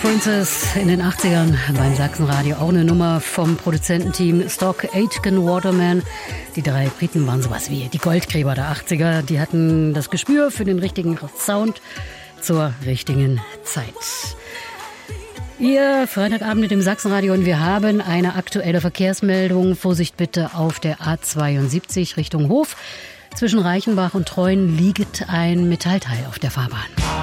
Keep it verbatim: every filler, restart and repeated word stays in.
Princess in den achtzigern beim Sachsenradio. Auch eine Nummer vom Produzententeam Stock Aitken Waterman. Die drei Briten waren sowas wie die Goldgräber der achtziger. Die hatten das Gespür für den richtigen Sound zur richtigen Zeit. Ihr Freitagabend mit dem Sachsenradio und wir haben eine aktuelle Verkehrsmeldung. Vorsicht bitte auf der A zweiundsiebzig Richtung Hof. Zwischen Reichenbach und Treuen liegt ein Metallteil auf der Fahrbahn.